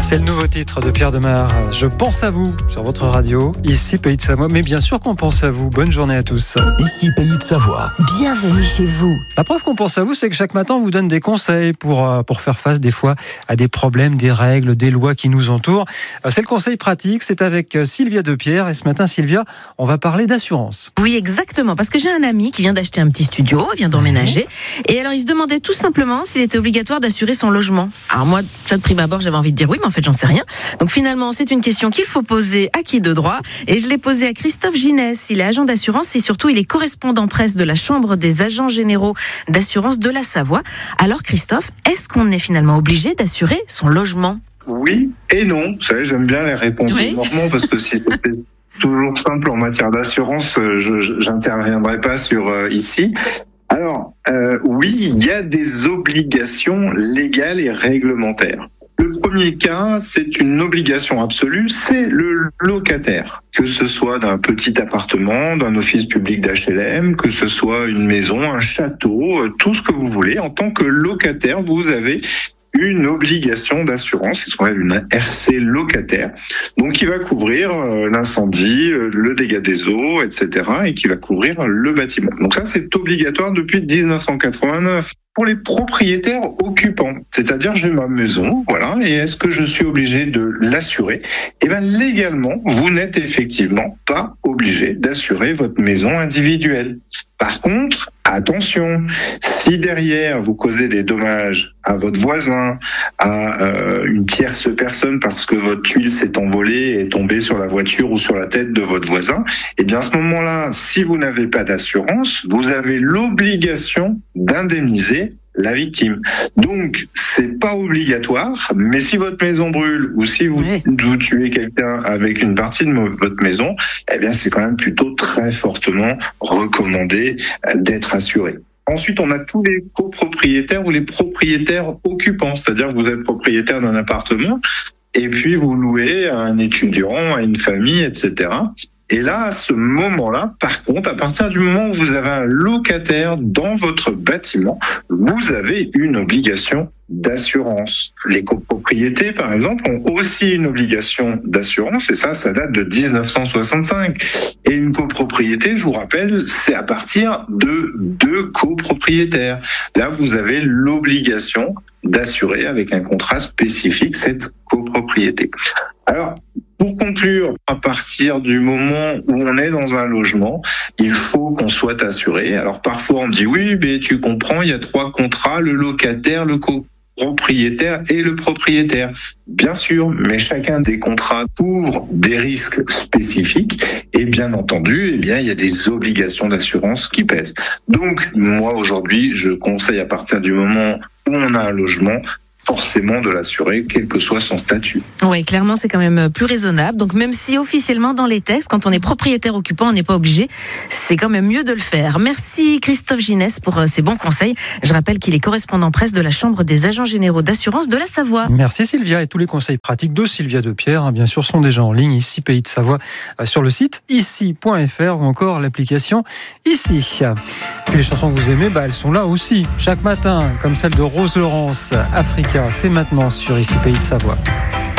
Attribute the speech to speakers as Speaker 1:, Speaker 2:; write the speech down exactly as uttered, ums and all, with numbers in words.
Speaker 1: C'est le nouveau titre de Pierre Demar. Je pense à vous sur votre radio. Ici Pays de Savoie, mais bien sûr qu'on pense à vous. Bonne journée à tous.
Speaker 2: Ici Pays de Savoie.
Speaker 3: Bienvenue chez vous.
Speaker 1: La preuve qu'on pense à vous, c'est que chaque matin on vous donne des conseils pour, pour faire face des fois à des problèmes, des règles, des lois qui nous entourent. C'est le conseil pratique, c'est avec Sylvia Depierre. Et ce matin, Sylvia, on va parler d'assurance.
Speaker 3: Oui, exactement, parce que j'ai un ami qui vient d'acheter un petit studio, il vient d'emménager. Et alors il se demandait tout simplement s'il était obligatoire d'assurer son logement. Alors moi, ça de prime abord, j'avais envie de dire oui, mais en fait j'en sais rien. Donc finalement, c'est une question qu'il faut poser à qui de droit. Et je l'ai posée à Christophe Ginès. Il est agent d'assurance et surtout il est correspondant presse de la Chambre des agents généraux d'assurance de la Savoie. Alors Christophe, est-ce qu'on est finalement obligé d'assurer son logement ?
Speaker 4: Oui et non. Vous savez, j'aime bien les réponses
Speaker 3: oui.
Speaker 4: normaux parce que si c'était toujours simple en matière d'assurance, je j'interviendrai pas sur euh, ici. Alors, euh, oui, il y a des obligations légales et réglementaires. Le premier cas, c'est une obligation absolue, c'est le locataire. Que ce soit d'un petit appartement, d'un office public d'H L M, que ce soit une maison, un château, tout ce que vous voulez. En tant que locataire, vous avez une obligation d'assurance, c'est ce qu'on appelle une R C locataire, donc qui va couvrir euh, l'incendie, euh, le dégât des eaux, et cetera, et qui va couvrir le bâtiment. Donc ça, c'est obligatoire depuis dix-neuf cent quatre-vingt-neuf. Pour les propriétaires occupants, c'est-à-dire j'ai ma maison, voilà, et est-ce que je suis obligé de l'assurer ? Eh bien, légalement, vous n'êtes effectivement pas obligé d'assurer votre maison individuelle. Par contre, attention, si derrière vous causez des dommages à votre voisin, à euh, une tierce personne parce que votre tuile s'est envolée et est tombée sur la voiture ou sur la tête de votre voisin, eh bien à ce moment-là, si vous n'avez pas d'assurance, vous avez l'obligation d'indemniser la victime. Donc, c'est pas obligatoire, mais si votre maison brûle ou si vous, oui. vous tuez quelqu'un avec une partie de votre maison, eh bien, c'est quand même plutôt très fortement recommandé d'être assuré. Ensuite, on a tous les copropriétaires ou les propriétaires occupants, c'est-à-dire que vous êtes propriétaire d'un appartement et puis vous louez à un étudiant, à une famille, et cetera. Et là, à ce moment-là, par contre, à partir du moment où vous avez un locataire dans votre bâtiment, vous avez une obligation d'assurance. Les copropriétés, par exemple, ont aussi une obligation d'assurance, et ça, ça date de dix-neuf cent soixante-cinq. Et une copropriété, je vous rappelle, c'est à partir de deux copropriétaires. Là, vous avez l'obligation d'assurer avec un contrat spécifique cette copropriété. Alors, pour conclure, à partir du moment où on est dans un logement, il faut qu'on soit assuré. Alors parfois on me dit oui, mais tu comprends, il y a trois contrats, le locataire, le copropriétaire et le propriétaire. Bien sûr, mais chacun des contrats couvre des risques spécifiques et bien entendu, eh bien, il y a des obligations d'assurance qui pèsent. Donc moi aujourd'hui, je conseille à partir du moment où on a un logement, forcément de l'assurer, quel que soit son statut.
Speaker 3: Oui, clairement, c'est quand même plus raisonnable. Donc, même si officiellement, dans les textes, quand on est propriétaire occupant, on n'est pas obligé, c'est quand même mieux de le faire. Merci Christophe Ginès pour ces bons conseils. Je rappelle qu'il est correspondant presse de la Chambre des agents généraux d'assurance de la Savoie.
Speaker 1: Merci Sylvia, et tous les conseils pratiques de Sylvia Depierre, bien sûr, sont déjà en ligne ici, Pays de Savoie, sur le site ici point f r ou encore l'application Ici. Puis les chansons que vous aimez, bah, elles sont là aussi, chaque matin, comme celle de Rose Laurence, Africa. C'est maintenant sur Ici Pays de Savoie.